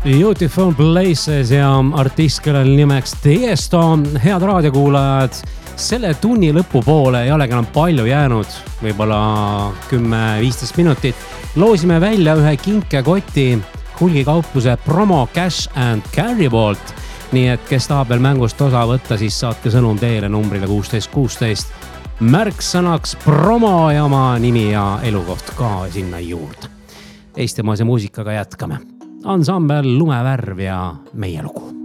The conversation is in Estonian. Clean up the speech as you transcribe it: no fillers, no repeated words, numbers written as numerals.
Beautiful Places ja artist, kellel nimeks Tiesto. Head raadiokuulajad, selle tunni lõpupoole ei olegi enam palju jäänud, võib-olla 10-15 minutit. Loosime välja ühe kinkekoti hulgikaupluse Promo Cash and Carry poolt. Nii et kes tahab veel mängust osa võtta, siis saatke sõnum teele numbrile 1616. Märksõnaks promo ja oma nimi ja elukoht ka sinna juurde. Eestimaise muusikaga jätkame. Ansambel Lumevärv ja meie lugu.